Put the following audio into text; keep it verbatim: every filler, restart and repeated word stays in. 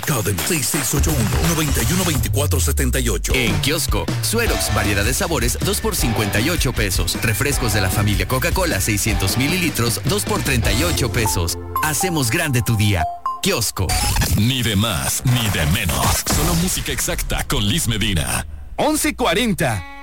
Cadena seis seis ocho uno, nueve uno dos cuatro siete ocho. En kiosco, Suerox, variedad de sabores, dos por cincuenta y ocho pesos. Refrescos de la familia Coca-Cola, seiscientos mililitros, dos por treinta y ocho pesos. Hacemos grande tu día. Kiosco. Ni de más, ni de menos. Solo música exacta con Liz Medina. once cuarenta.